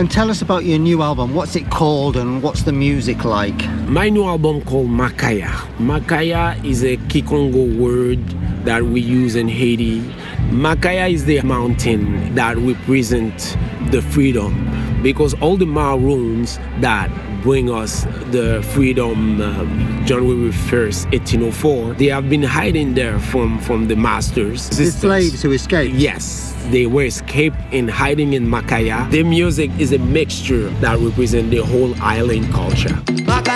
And tell us about your new album. What's it called and what's the music like? My new album called Makaya. Makaya is a Kikongo word that we use in Haiti. Makaya is the mountain that represents the freedom, because all the Maroons that bring us the freedom, January 1st, 1804, they have been hiding there from the masters. The slaves who escaped? Yes, they were escaped and hiding in Makaya. Their music is a mixture that represents the whole island culture.